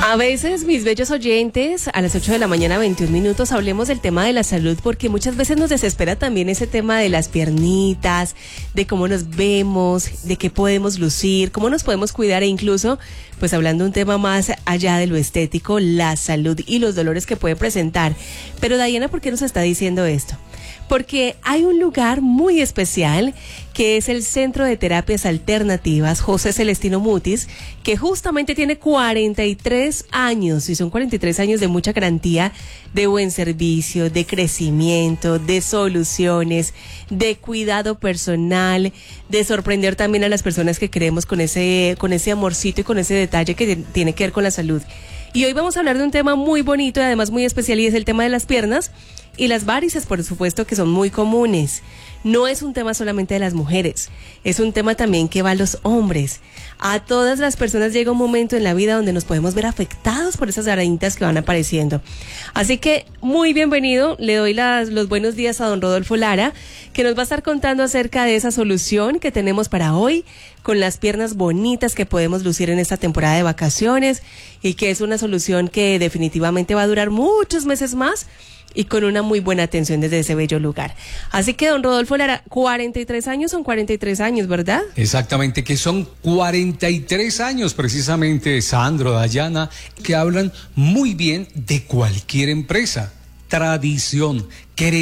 A veces, mis bellos oyentes, a las 8 de la mañana, 21 minutos, hablemos del tema de la salud, porque muchas veces nos desespera también ese tema de las piernitas, de cómo nos vemos, de qué podemos lucir, cómo nos podemos cuidar e incluso, pues hablando un tema más allá de lo estético, la salud y los dolores que puede presentar. Pero Diana, ¿por qué nos está diciendo esto? Porque hay un lugar muy especial que es el Centro de Terapias Alternativas José Celestino Mutis, que justamente tiene 43 años, y son 43 años de mucha garantía, de buen servicio, de crecimiento, de soluciones, de cuidado personal, de sorprender también a las personas que queremos con ese amorcito y con ese detalle que tiene que ver con la salud. Y hoy vamos a hablar de un tema muy bonito y además muy especial, y es el tema de las piernas y las varices, por supuesto, que son muy comunes. No es un tema solamente de las mujeres, es un tema también que va a los hombres. A todas las personas llega un momento en la vida donde nos podemos ver afectados por esas arañitas que van apareciendo. Así que muy bienvenido, le doy los buenos días a don Rodolfo Lara, que nos va a estar contando acerca de esa solución que tenemos para hoy, con las piernas bonitas que podemos lucir en esta temporada de vacaciones, y que es una solución que definitivamente va a durar muchos meses más, y con una muy buena atención desde ese bello lugar. Así que, don Rodolfo Lara, 43 años son 43 años, ¿verdad? Exactamente, que son 43 años precisamente, Sandro, Dayana, que hablan muy bien de cualquier empresa. Tradición,